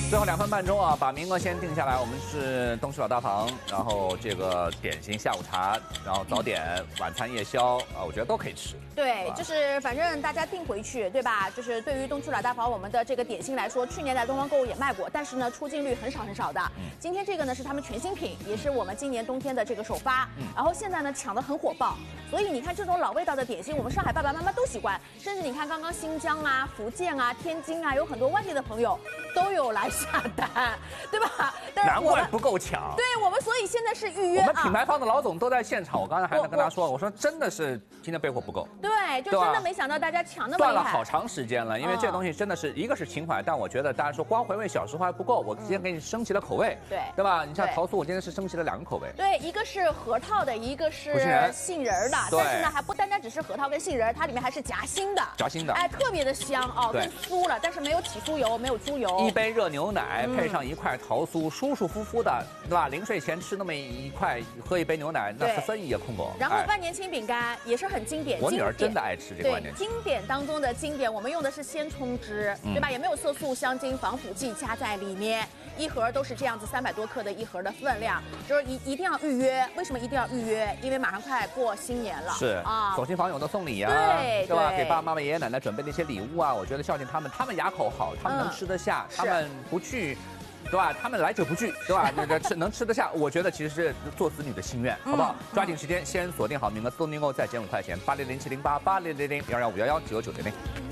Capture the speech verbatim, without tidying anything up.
最后两分半钟啊，把名额先定下来。我们是东区老大房，然后这个点心、下午茶，然后早点、晚餐、夜宵啊，我觉得都可以吃。 对，就是反正大家订回去，对吧？就是对于东区老大房我们的这个点心来说，去年在东方购物也卖过，但是呢，出镜率很少很少的。嗯、今天这个呢是他们全新品，也是我们今年冬天的这个首发。嗯、然后现在呢抢得很火爆，所以你看这种老味道的点心，我们上海爸爸妈妈都喜欢。甚至你看刚刚新疆啊、福建啊、天津啊，有很多外地的朋友都有来下单，对吧？但是难怪不够抢。 对我们，所以现在是预约。 我们品牌方的老总都在现场，我刚才还在跟他说，我说真的是今天备货不够。 对，就真的没想到大家抢那么厉害。 断了好长时间了，因为这东西真的是一个是情怀，但我觉得大家说光回味小时候还不够，我今天给你升级了口味， 对对吧？你像桃酥，我今天是升级了两个口味， 对，一个是核桃的，一个是杏仁的，但是呢还不单单只是核桃跟杏仁，它里面还是夹心的， 夹心的， 哎，特别的香哦，更酥了，但是没有起酥油，没有猪油。 一杯热牛奶配上一块桃酥，舒舒服服的，对吧？临睡前吃那么一块，喝一杯牛奶，那是分一夜空过。 然后万年青饼干也是很经典， 我女儿真的爱吃这个万年青。 经典当中的经典，我们用的是鲜葱汁，对吧？也没有色素、香精、防腐剂加在里面，一盒都是这样子，三百多克的一盒的分量，就是一一定要预约。为什么一定要预约？因为马上快过新年了， 是啊，走亲访友的送礼啊， 对对吧？给爸爸妈妈、爷爷奶奶准备的一些礼物啊，我觉得孝敬他们，他们牙口好，他们能吃得下，他们不去。对吧？他们来者不拒，对吧？那个吃能吃得下，我觉得其实是做子女的心愿，好不好？抓紧时间，先锁定好名额，都能够再减五块钱，八零零七零八八零零零幺幺五幺幺九九零零。